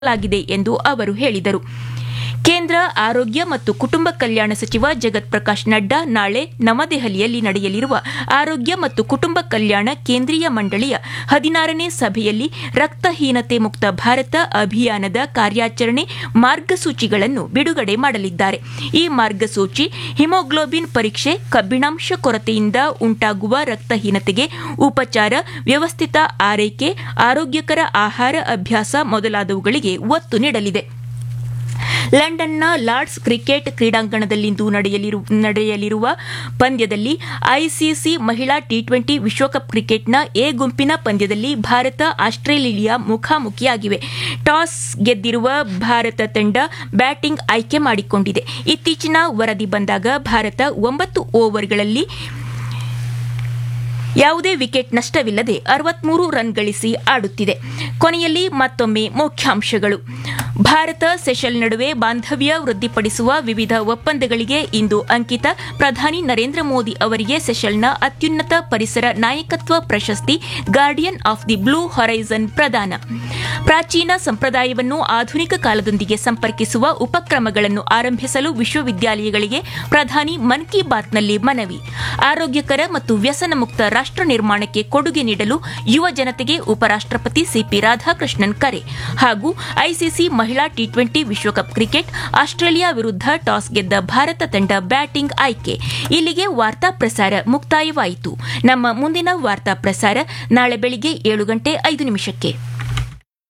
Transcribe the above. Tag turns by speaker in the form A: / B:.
A: ಲಾಗಿದೆ ಎಂದು ಅವರು ಹೇಳಿದರು. ಕೇಂದ್ರ ಆರೋಗ್ಯ ಮತ್ತು ಕುಟುಂಬ ಕಲ್ಯಾಣ ಸಚಿವ ಜಗತ್ ಪ್ರಕಾಶ್ ನಡ್ಡಾ ನಾಳೆ ನವದೆಹಲಿಯಲ್ಲಿ ನಡೆಯಲಿರುವ ಆರೋಗ್ಯ ಮತ್ತು ಕುಟುಂಬ ಕಲ್ಯಾಣ ಕೇಂದ್ರೀಯ ಮಂಡಳಿಯ 16ನೇ ಸಭೆಯಲ್ಲಿ ರಕ್ತಹೀನತೆ ಮುಕ್ತ ಭಾರತ ಅಭಿಯಾನದ ಕಾರ್ಯಾಚರಣೆ ಮಾರ್ಗಸೂಚಿಗಳನ್ನು ಬಿಡುಗಡೆ ಮಾಡಲಿದ್ದಾರೆ. ಈ ಮಾರ್ಗಸೂಚಿ ಹಿಮೋಗ್ಲೋಬಿನ್ ಪರೀಕ್ಷೆ, ಕಬ್ಬಿಣಾಂಶ ಕೊರತೆಯಿಂದ ಉಂಟಾಗುವ ರಕ್ತಹೀನತೆಗೆ ಉಪಚಾರ, ವ್ಯವಸ್ಥಿತ ಆರೈಕೆ, ಆರೋಗ್ಯಕರ ಆಹಾರ ಅಭ್ಯಾಸ ಮೊದಲಾದವುಗಳಿಗೆ ಒತ್ತು ನೀಡಲಿದೆ. ಲಂಡನ್ನ ಲಾರ್ಡ್ಸ್ ಕ್ರಿಕೆಟ್ ಕ್ರೀಡಾಂಗಣದಲ್ಲಿಂದು ನಡೆಯಲಿರುವ ಪಂದ್ಯದಲ್ಲಿ ಐಸಿಸಿ ಮಹಿಳಾ ಟಿ20 ವಿಶ್ವಕಪ್ ಕ್ರಿಕೆಟ್ನ ಎ ಗುಂಪಿನ ಪಂದ್ಯದಲ್ಲಿ ಭಾರತ ಆಸ್ಟ್ರೇಲಿಯಾ ಮುಖಾಮುಖಿಯಾಗಿವೆ. ಟಾಸ್ ಗೆದ್ದಿರುವ ಭಾರತ ತಂಡ ಬ್ಯಾಟಿಂಗ್ ಆಯ್ಕೆ ಮಾಡಿಕೊಂಡಿದೆ. ಇತ್ತೀಚಿನ ವರದಿ ಬಂದಾಗ ಭಾರತ 9 ಓವರ್ಗಳಲ್ಲಿ ಯಾವುದೇ ವಿಕೆಟ್ ನಷ್ಟವಿಲ್ಲದೆ 63 ರನ್ ಗಳಿಸಿ ಆಡುತ್ತಿದೆ. ಕೊನೆಯಲ್ಲಿ ಮತ್ತೊಮ್ಮೆ ಮುಖ್ಯಾಂಶಗಳು. ಭಾರತ ಸೆಷಲ್ ನಡುವೆ ಬಾಂಧವ್ಯ ವೃದ್ಧಿಪಡಿಸುವ ವಿವಿಧ ಒಪ್ಪಂದಗಳಿಗೆ ಇಂದು ಅಂಕಿತ. ಪ್ರಧಾನಿ ನರೇಂದ್ರ ಮೋದಿ ಅವರಿಗೆ ಸೆಷಲ್ನ ಅತ್ಯುನ್ನತ ಪರಿಸರ ನಾಯಕತ್ವ ಪ್ರಶಸ್ತಿ ಗಾರ್ಡಿಯನ್ ಆಫ್ ದಿ ಬ್ಲೂ ಹಾರೈಸನ್ ಪ್ರದಾನ. ಪ್ರಾಚೀನ ಸಂಪ್ರದಾಯವನ್ನು ಆಧುನಿಕ ಕಾಲದೊಂದಿಗೆ ಸಂಪರ್ಕಿಸುವ ಉಪಕ್ರಮಗಳನ್ನು ಆರಂಭಿಸಲು ವಿಶ್ವವಿದ್ಯಾಲಯಗಳಿಗೆ ಪ್ರಧಾನಿ ಮನ್ ಕಿ ಬಾತ್ನಲ್ಲಿ ಮನವಿ. ಆರೋಗ್ಯಕರ ಮತ್ತು ವ್ಯಸನ ಮುಕ್ತ ರಾಷ್ಟ್ರ ನಿರ್ಮಾಣಕ್ಕೆ ಕೊಡುಗೆ ನೀಡಲು ಯುವ ಜನತೆಗೆ ಉಪರಾಷ್ಟ್ರಪತಿ ಸಿಪಿ ರಾಧಾಕೃಷ್ಣನ್ ಕರೆ. ಹಾಗೂ ಐಸಿಸಿ ಮಹಿಳಾ ಟಿ20 ವಿಶ್ವಕಪ್ ಕ್ರಿಕೆಟ್, ಆಸ್ಟ್ರೇಲಿಯಾ ವಿರುದ್ಧ ಟಾಸ್ ಗೆದ್ದ ಭಾರತ ತಂಡ ಬ್ಯಾಟಿಂಗ್ ಆಯ್ಕೆ. ಇಲ್ಲಿಗೆ ವಾರ್ತಾ ಪ್ರಸಾರ ಮುಕ್ತಾಯವಾಯಿತು. ನಮ್ಮ ಮುಂದಿನ ವಾರ್ತಾ ಪ್ರಸಾರ ನಾಳೆ ಬೆಳಿಗ್ಗೆ 7:05 ನಿಮಿಷಕ್ಕೆ.